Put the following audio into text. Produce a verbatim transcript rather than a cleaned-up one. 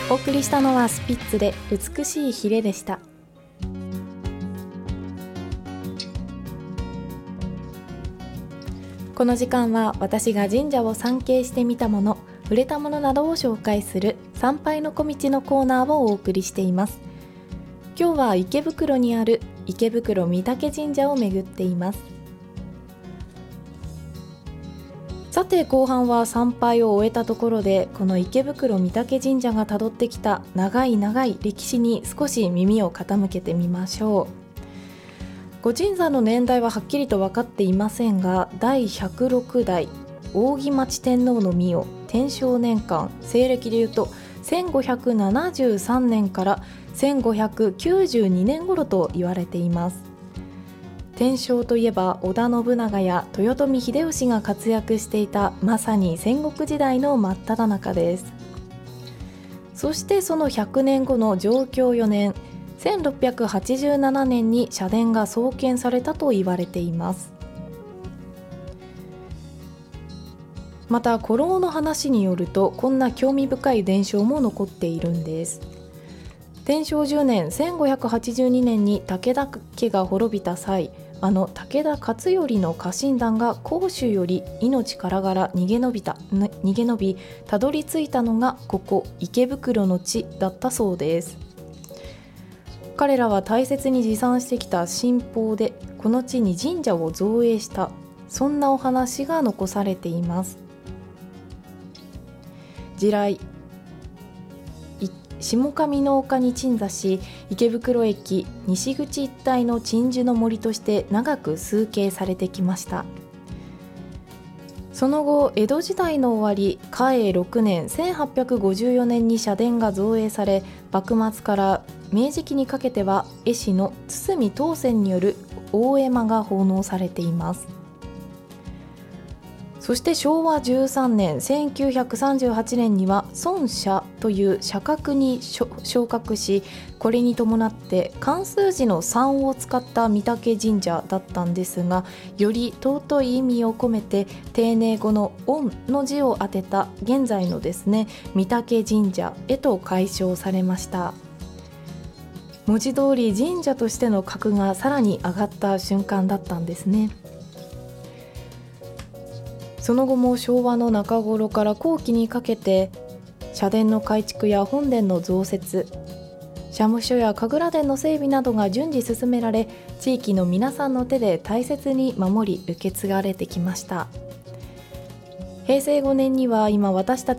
お送りしたのはスピッツで美しいヒレでした。この時間は私が神社を参詣してみたもの、売れたものなどを紹介する参拝の小道のコーナーをお送りしています。今日は池袋にある池袋御嶽神社を巡っています。さて後半は参拝を終えたところで、この池袋御嶽神社がたどってきた長い長い歴史に少し耳を傾けてみましょう。ご神社の年代ははっきりと分かっていませんが、だいひゃくろくだい扇町天皇の御代天正年間、西暦でいうとせんごひゃくななじゅうさんねんからせんごひゃくきゅうじゅうにねん頃と言われています。天正といえば織田信長や豊臣秀吉が活躍していた、まさに戦国時代の真っ只中です。そしてそのひゃくねんごの承久よねん、せんろっぴゃくはちじゅうななねんに社殿が創建されたと言われています。また古老の話によると、こんな興味深い伝承も残っているんです。天正じゅうねんせんごひゃくはちじゅうにねんに武田家が滅びた際、あの武田勝頼の家臣団が甲州より命からがら逃げ延びた逃げ延びたどり着いたのがここ池袋の地だったそうです。彼らは大切に持参してきた神宝でこの地に神社を造営した、そんなお話が残されています。地雷、下上の丘に鎮座し、池袋駅西口一帯の鎮守の森として長く崇敬されてきました。その後江戸時代の終わり、嘉永ろくねんせんはっぴゃくごじゅうよねんに社殿が造営され、幕末から明治期にかけては絵師の堤東泉による大絵馬が奉納されています。そしてしょうわじゅうさんねんせんきゅうひゃくさんじゅうはちねんには孫社という社格に昇格し、これに伴って漢数字のさんを使った御嶽神社だったんですが、より尊い意味を込めて丁寧語の恩の字を当てた現在のですね御嶽神社へと改称されました。文字通り神社としての格がさらに上がった瞬間だったんですね。その後も昭和の中頃から後期にかけて社殿の改築や本殿の増設、社務所や神楽殿の整備などが順次進められ、地域の皆さんの手で大切に守り受け継がれてきました。へいせいごねんには今私たち